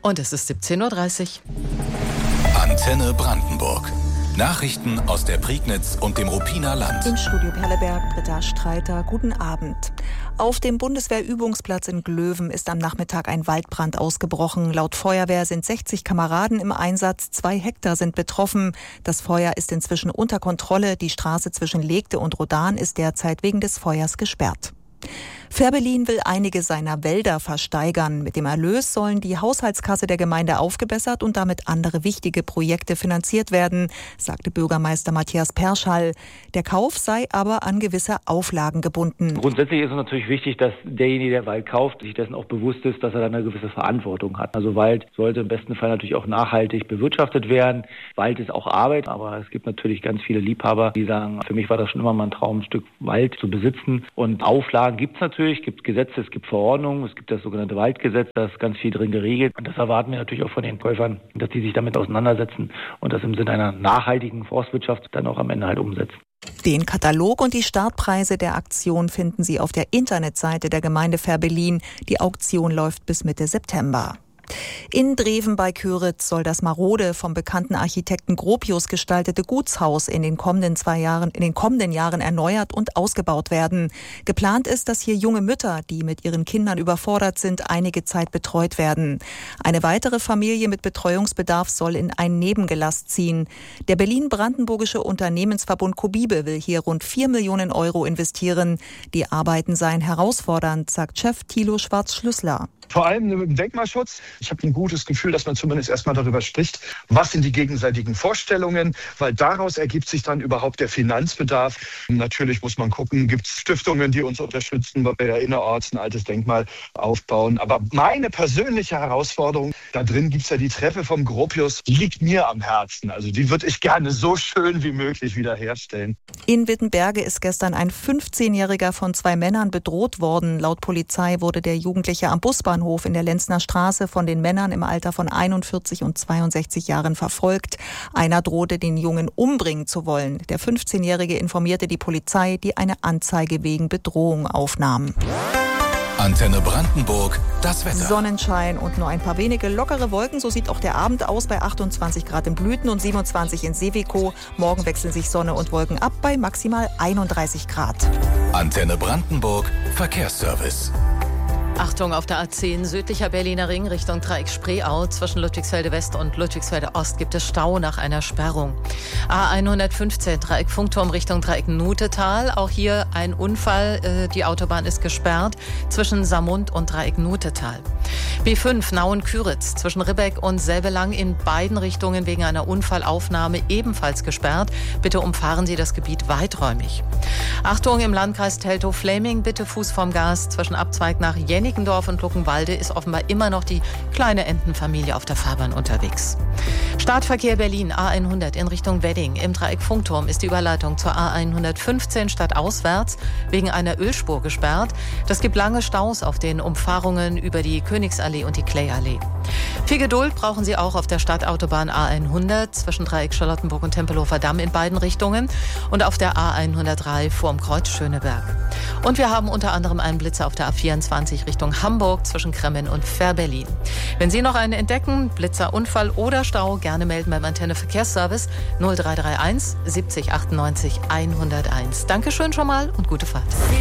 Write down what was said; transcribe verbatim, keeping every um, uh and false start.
Und es ist siebzehn Uhr dreißig. Antenne Brandenburg. Nachrichten aus der Prignitz und dem Ruppiner Land. Im Studio Perleberg, Britta Streiter. Guten Abend. Auf dem Bundeswehrübungsplatz in Glöwen ist am Nachmittag ein Waldbrand ausgebrochen. Laut Feuerwehr sind sechzig Kameraden im Einsatz. Zwei Hektar sind betroffen. Das Feuer ist inzwischen unter Kontrolle. Die Straße zwischen Legte und Rodan ist derzeit wegen des Feuers gesperrt. Fehrbellin will einige seiner Wälder versteigern. Mit dem Erlös sollen die Haushaltskasse der Gemeinde aufgebessert und damit andere wichtige Projekte finanziert werden, sagte Bürgermeister Matthias Perschall. Der Kauf sei aber an gewisse Auflagen gebunden. Grundsätzlich ist es natürlich wichtig, dass derjenige, der Wald kauft, sich dessen auch bewusst ist, dass er dann eine gewisse Verantwortung hat. Also Wald sollte im besten Fall natürlich auch nachhaltig bewirtschaftet werden. Wald ist auch Arbeit, aber es gibt natürlich ganz viele Liebhaber, die sagen, für mich war das schon immer mal ein Traum, ein Stück Wald zu besitzen. Und Auflagen gibt es natürlich. Es gibt Gesetze, es gibt Verordnungen, es gibt das sogenannte Waldgesetz, da ist ganz viel drin geregelt. Und das erwarten wir natürlich auch von den Käufern, dass die sich damit auseinandersetzen und das im Sinne einer nachhaltigen Forstwirtschaft dann auch am Ende halt umsetzen. Den Katalog und die Startpreise der Aktion finden Sie auf der Internetseite der Gemeinde Fehrbellin. Die Auktion läuft bis Mitte September. In Dreven bei Kyritz soll das marode, vom bekannten Architekten Gropius gestaltete Gutshaus in den kommenden zwei Jahren, in den kommenden Jahren erneuert und ausgebaut werden. Geplant ist, dass hier junge Mütter, die mit ihren Kindern überfordert sind, einige Zeit betreut werden. Eine weitere Familie mit Betreuungsbedarf soll in ein Nebengelass ziehen. Der Berlin-Brandenburgische Unternehmensverbund Cobibe will hier rund vier Millionen Euro investieren. Die Arbeiten seien herausfordernd, sagt Chef Thilo Schwarz-Schlüssler. Vor allem im Denkmalschutz. Ich habe ein gutes Gefühl, dass man zumindest erstmal darüber spricht, was sind die gegenseitigen Vorstellungen, weil daraus ergibt sich dann überhaupt der Finanzbedarf. Natürlich muss man gucken, gibt es Stiftungen, die uns unterstützen, weil wir ja innerorts ein altes Denkmal aufbauen. Aber meine persönliche Herausforderung, da drin gibt es ja die Treppe vom Gropius, die liegt mir am Herzen. Also die würde ich gerne so schön wie möglich wiederherstellen. In Wittenberge ist gestern ein fünfzehnjähriger von zwei Männern bedroht worden. Laut Polizei wurde der Jugendliche am Busbahnhof in der Lenzner Straße von den Männern im Alter von einundvierzig und zweiundsechzig Jahren verfolgt. Einer drohte, den Jungen umbringen zu wollen. Der fünfzehnjährige informierte die Polizei, die eine Anzeige wegen Bedrohung aufnahm. Antenne Brandenburg, das Wetter. Sonnenschein und nur ein paar wenige lockere Wolken. So sieht auch der Abend aus bei achtundzwanzig Grad in Blüten und siebenundzwanzig in Seewikow. Morgen wechseln sich Sonne und Wolken ab bei maximal einunddreißig Grad. Antenne Brandenburg, Verkehrsservice. Achtung auf der A zehn, südlicher Berliner Ring Richtung Dreieck Spreeau. Zwischen Ludwigsfelde West und Ludwigsfelde Ost gibt es Stau nach einer Sperrung. A hundertfünfzehn, Dreieck Funkturm Richtung Dreieck Nutetal. Auch hier ein Unfall. Die Autobahn ist gesperrt zwischen Samund und Dreieck Nutetal. B fünf, Nauen-Kyritz. Zwischen Ribbeck und Selbelang in beiden Richtungen wegen einer Unfallaufnahme ebenfalls gesperrt. Bitte umfahren Sie das Gebiet weiträumig. Achtung im Landkreis Teltow-Fläming. Bitte Fuß vom Gas. Zwischen Abzweig nach Jenny Nickendorf und Luckenwalde ist offenbar immer noch die kleine Entenfamilie auf der Fahrbahn unterwegs. Startverkehr Berlin A hundert in Richtung Wedding. Im Dreieck Funkturm ist die Überleitung zur A hundertfünfzehn stadtauswärts wegen einer Ölspur gesperrt. Das gibt lange Staus auf den Umfahrungen über die Königsallee und die Klayallee. Viel Geduld brauchen Sie auch auf der Stadtautobahn A hundert zwischen Dreieck Charlottenburg und Tempelhofer Damm in beiden Richtungen und auf der A hundertdrei vorm Kreuz Schöneberg. Und wir haben unter anderem einen Blitzer auf der A vierundzwanzig Richtung Hamburg zwischen Kremmen und Fehrbellin. Wenn Sie noch einen entdecken, Blitzer, Unfall oder Stau, gerne melden beim Antenne Verkehrsservice null drei drei eins siebzig achtundneunzig hunderteins. Dankeschön schon mal und gute Fahrt.